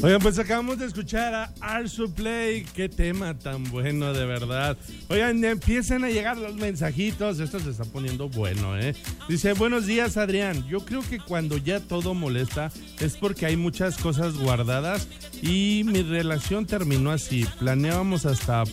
Oigan, pues acabamos de escuchar a Arzu Play. Qué tema tan bueno, de verdad. Oigan, empiezan a llegar los mensajitos. Esto se está poniendo bueno, ¿eh? Dice, buenos días, Adrián. Yo creo que cuando ya todo molesta es porque hay muchas cosas guardadas y mi relación terminó así. Peleábamos hasta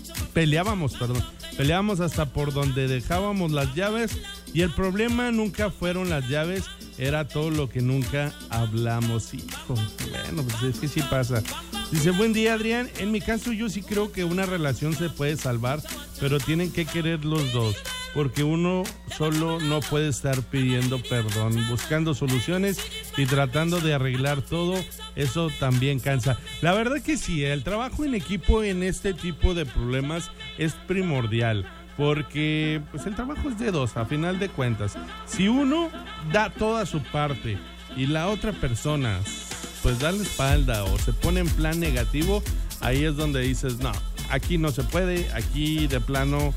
por donde dejábamos las llaves y el problema nunca fueron las llaves, era todo lo que nunca hablamos. Hijo, bueno, pues es que sí pasa. Dice, buen día, Adrián. En mi caso yo sí creo que una relación se puede salvar, pero tienen que querer los dos, porque uno solo no puede estar pidiendo perdón, buscando soluciones y tratando de arreglar todo. Eso también cansa. La verdad que sí, el trabajo en equipo en este tipo de problemas es primordial, porque pues el trabajo es de dos, a final de cuentas. Si uno da toda su parte y la otra persona pues da la espalda o se pone en plan negativo, ahí es donde dices, no, aquí no se puede, aquí de plano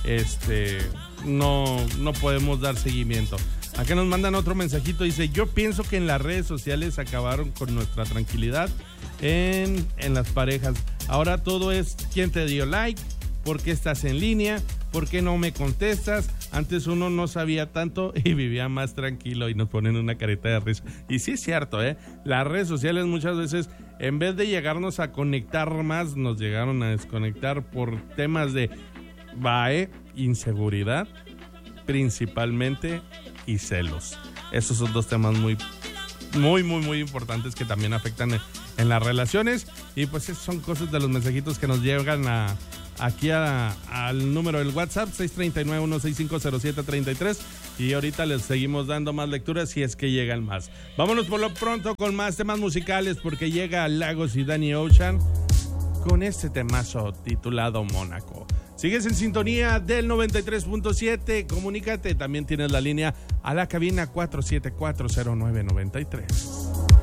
no podemos dar seguimiento. Acá nos mandan otro mensajito, dice, yo pienso que en las redes sociales acabaron con nuestra tranquilidad en las parejas. Ahora todo es quién te dio like, por qué estás en línea, por qué no me contestas. Antes uno no sabía tanto y vivía más tranquilo, y nos ponen una carita de risa. Y sí es cierto, las redes sociales muchas veces, en vez de llegarnos a conectar más, nos llegaron a desconectar por temas de inseguridad principalmente y celos. Esos son dos temas muy importantes que también afectan en las relaciones, y pues esas son cosas de los mensajitos que nos llegan aquí al número del WhatsApp 639-165-0733, y ahorita les seguimos dando más lecturas si es que llegan más. Vámonos por lo pronto con más temas musicales, porque llega Lagos y Danny Ocean con este temazo titulado Mónaco. Sigues en sintonía del 93.7, comunícate, también tienes la línea a la cabina 4740993.